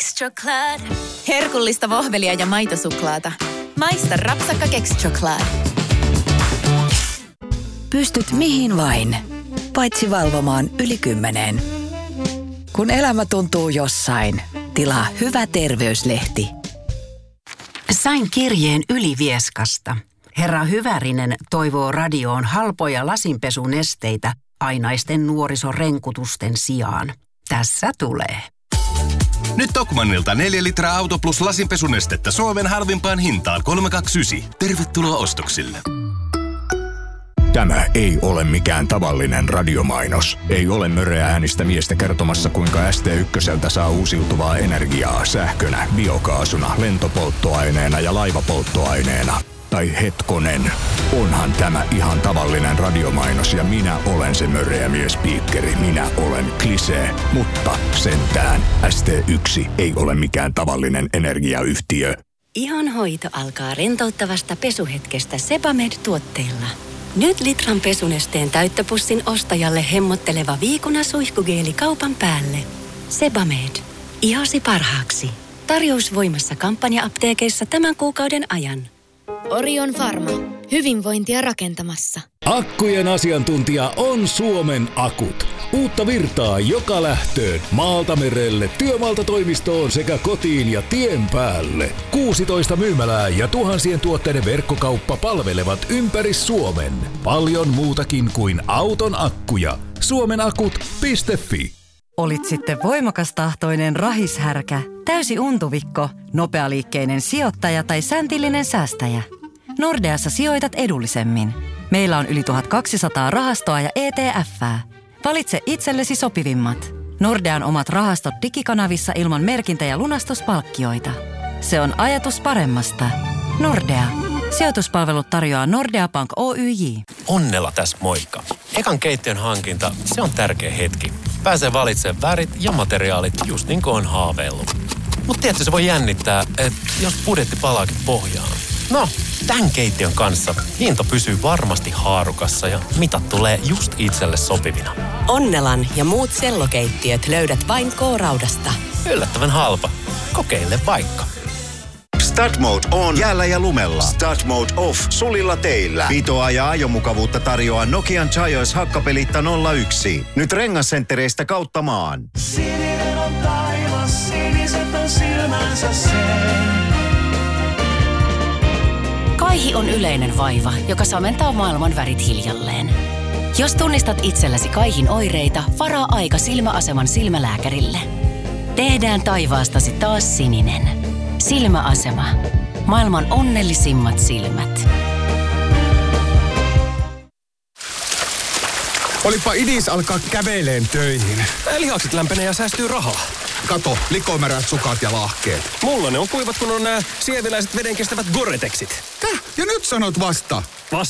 Kexchoklad. Herkullista vohvelia ja maitosuklaata. Maista rapsakka Kexchoklad. Pystyt mihin vain, paitsi valvomaan yli 10. Kun elämä tuntuu jossain, tilaa hyvä terveyslehti. Sain kirjeen Ylivieskasta. Herra Hyvärinen toivoo radioon halpoja lasinpesunesteitä ainaisten nuorisorenkutusten sijaan. Tässä tulee. Nyt Tokmannilta 4 litraa Auto Plus lasinpesunestettä Suomen halvimpaan hintaan 329. Tervetuloa ostoksille. Tämä ei ole mikään tavallinen radiomainos. Ei ole möreä äänistä miestä kertomassa, kuinka ST1 saa uusiutuvaa energiaa sähkönä, biokaasuna, lentopolttoaineena ja laivapolttoaineena. Tai hetkonen, onhan tämä ihan tavallinen radiomainos ja minä olen se möreä miespiikkeri. Minä olen Klisee, mutta sentään ST1 ei ole mikään tavallinen energiayhtiö. Ihonhoito alkaa rentouttavasta pesuhetkestä Sebamed-tuotteilla. Nyt litran pesunesteen täyttöpussin ostajalle hemmotteleva viikuna suihkugeeli kaupan päälle. Sebamed. Ihosi parhaaksi. Tarjous voimassa kampanja-apteekeissa tämän kuukauden ajan. Orion Pharma. Hyvinvointia rakentamassa. Akkujen asiantuntija on Suomen Akut. Uutta virtaa joka lähtöön, maalta merelle, työmaalta toimistoon sekä kotiin ja tien päälle. 16 myymälää ja tuhansien tuotteiden verkkokauppa palvelevat ympäri Suomen. Paljon muutakin kuin auton akkuja. Suomenakut.fi. Olit sitten voimakastahtoinen rahishärkä, täysi untuvikko, nopealiikkeinen sijoittaja tai säntillinen säästäjä. Nordeassa sijoitat edullisemmin. Meillä on yli 1200 rahastoa ja ETF:ää. Valitse itsellesi sopivimmat. Nordean omat rahastot digikanavissa ilman merkintä- ja lunastuspalkkioita. Se on ajatus paremmasta. Nordea. Sijoituspalvelut tarjoaa Nordea Bank Oyj. Onnella tässä moikka. Ekan keittiön hankinta, se on tärkeä hetki. Pääsee valitsemaan värit ja materiaalit just niin kuin on haaveillut. Mut tietysti se voi jännittää, että jos budjetti palaakin pohjaan. No, tän keittiön kanssa hinta pysyy varmasti haarukassa ja mitat tulee just itselle sopivina. Onnelan ja muut sellokeittiöt löydät vain K-Raudasta. Yllättävän halpa. Kokeile vaikka. Start Mode on jäällä ja lumella. Start Mode off sulilla teillä. Pitoa ja ajomukavuutta tarjoaa Nokian Giants Hakkapeliitta 01. Nyt rengasenttereistä kautta maan. Sininen on taivas, siniset on silmänsä sen. Kaihi on yleinen vaiva, joka samentaa maailman värit hiljalleen. Jos tunnistat itsellesi kaihin oireita, varaa aika Silmäaseman silmälääkärille. Tehdään taivaastasi taas sininen. Silmäasema. Maailman onnellisimmat silmät. Olipa idis alkaa käveleen töihin. Lihakset lämpenee ja säästyy rahaa. Kato, likomärät sukat ja lahkeet. Mulla ne on kuivat, kun on nämä sieviläiset vedenkestävät Gore-Texit. Täh? Ja nyt sanot vasta? Vasta